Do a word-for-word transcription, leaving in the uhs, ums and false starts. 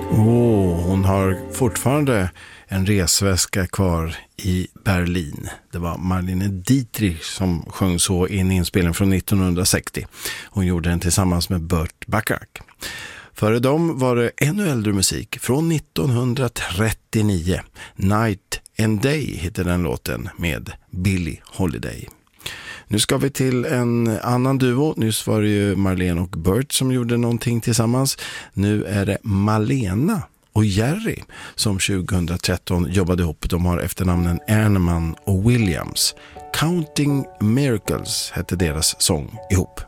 Oh, hon har fortfarande en resväska kvar i Berlin. Det var Marlene Dietrich som sjöng så i en inspelning från nittonhundrasextio. Hon gjorde den tillsammans med Burt Bacharach. Före dem var det ännu äldre musik från nittonhundratrettionio. Night and Day heter den låten med Billie Holiday. Nu ska vi till en annan duo. Nyss var det ju Marlene och Burt som gjorde någonting tillsammans. Nu är det Malena och Jerry som tjugohundratretton jobbade ihop. De har efternamnen Erneman och Williams. Counting Miracles hette deras sång ihop.